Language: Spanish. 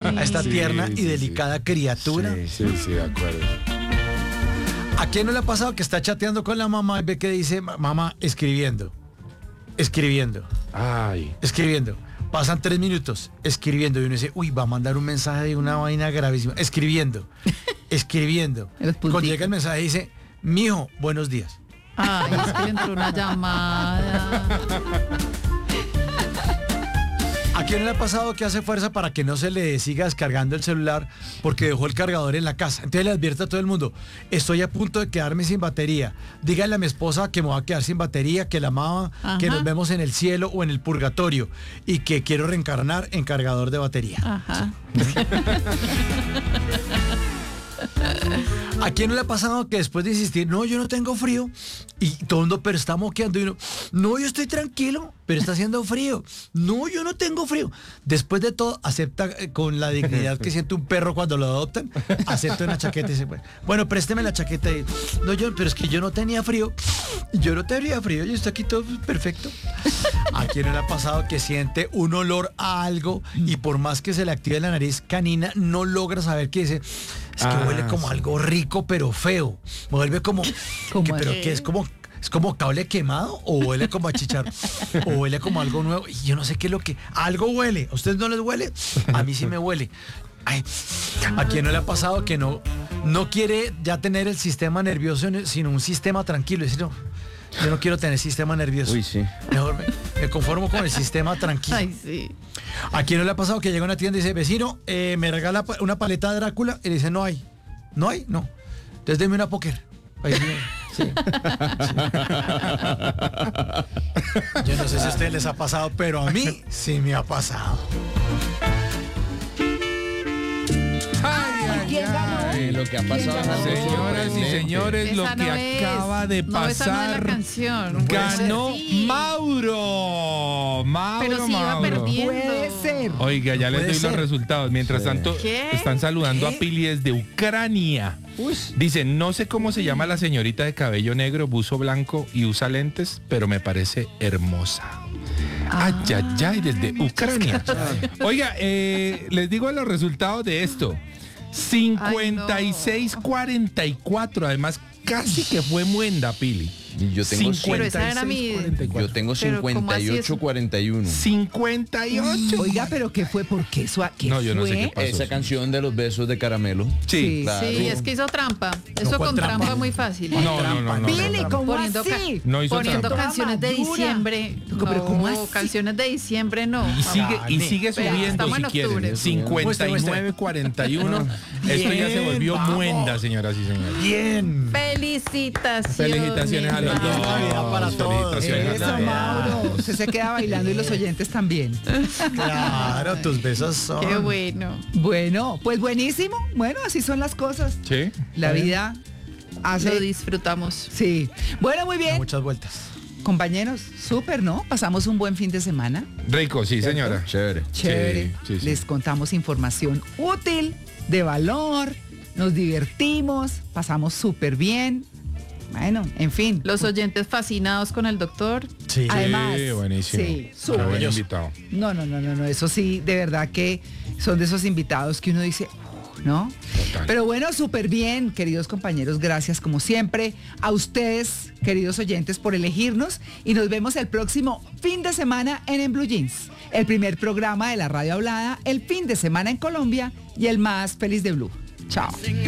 a esta tierna y delicada criatura. Sí, de acuerdo. ¿A quién no le ha pasado que está chateando con la mamá y ve que dice, mamá, escribiendo? Ay. Pasan 3 minutos escribiendo y uno dice, uy, va a mandar un mensaje de una vaina gravísima. Escribiendo. Cuando llega el mensaje dice, mijo, buenos días. Ay, es que le entró una llamada. ¿A quién le ha pasado que hace fuerza para que no se le siga descargando el celular porque dejó el cargador en la casa? Entonces le advierte a todo el mundo, estoy a punto de quedarme sin batería. Dígale a mi esposa que me voy a quedar sin batería, que la amaba, que nos vemos en el cielo o en el purgatorio y que quiero reencarnar en cargador de batería. Ajá. ¿A quién no le ha pasado que después de insistir, no, yo no tengo frío, y todo el mundo, pero está moqueando, y uno, no, yo estoy tranquilo, pero está haciendo frío, no, yo no tengo frío? Después de todo, acepta con la dignidad que siente un perro cuando lo adoptan, acepta una chaqueta y dice, bueno, présteme la chaqueta, y, no, pero es que yo no tenía frío, yo estoy aquí todo perfecto. ¿A quién no le ha pasado que siente un olor a algo y por más que se le active la nariz canina, no logra saber qué dice? Es que huele como algo rico pero feo. Vuelve como pero que es como cable quemado o huele como a chicharro o huele como algo nuevo y yo no sé qué es lo que algo huele. ¿A ustedes no les huele? A mí sí me huele. Ay, ¿a quién no le ha pasado que no quiere ya tener el sistema nervioso sino un sistema tranquilo? Es decir, no, yo no quiero tener sistema nervioso. Uy, sí. Mejor me conformo con el sistema tranquilo. Ay, sí. ¿A quién no le ha pasado que llega a una tienda y dice, vecino, me regala una paleta de Drácula? Y le dice, no hay. No. Entonces deme una póker. Ahí, sí. Yo no sé si a ustedes les ha pasado, pero a mí sí me ha pasado. Lo que ha pasado. Señoras y señores, lo Esa que no es. acaba de No, esa no es la pasar. canción. Ganó Sí. Mauro. Pero si iba perdiendo. Puede ser. Oiga, ya les Puede doy ser. los resultados. Mientras tanto, ¿Qué? están saludando a Pili desde Ucrania. Dicen, no sé cómo se llama la señorita de cabello negro, buzo blanco y usa lentes, pero me parece hermosa. Ay, desde Ucrania. Oiga, les digo los resultados de esto. 56-44. Además, casi que fue muenda, Pili. Y yo tengo, Pero esa era mi... yo tengo Pero, ¿cómo así es? 58-41. 58. Oiga, pero ¿qué fue? ¿Por qué eso? ¿Qué No, yo no sé fue? qué pasó. Esa canción de los besos de caramelo. Sí. Claro. Sí, es que hizo trampa. Eso ¿cuál con trampa? trampa es muy fácil. No. Pili, ¿cómo Poniendo así? No hizo Poniendo trampa. canciones de Madura. diciembre. Pero ¿cómo así? Canciones de diciembre no. Y sigue Vea, subiendo estamos si en quieren. octubre. 59-41. Esto ya se volvió Vamos. muenda, señoras y señores. Bien. Felicitaciones. Felicitaciones a los Feliz dos. Navidad para todos. Felicitaciones a Eso, los dos. Mauro. Usted se queda bailando y los oyentes también. Claro, tus besos son. Qué bueno. Bueno, pues buenísimo. Bueno, así son las cosas. Sí. La vida Lo hace... disfrutamos. Sí. Bueno, muy Da bien. muchas vueltas. Compañeros, súper, ¿no? Pasamos un buen fin de semana. Rico, sí, señora. Chévere. Chévere. Sí. Les contamos información útil, de valor, nos divertimos, pasamos súper bien. Bueno, en fin. Los oyentes fascinados con el doctor. Sí. Además, Sí, buenísimo. sí, Qué súper. buen invitado. No, eso sí, de verdad que son de esos invitados que uno dice, ¿no? Total. Pero bueno, súper bien, queridos compañeros, gracias como siempre. A ustedes, queridos oyentes, por elegirnos y nos vemos el próximo fin de semana en Blue Jeans, el primer programa de la radio hablada, el fin de semana en Colombia y el más feliz de Blue. Chao.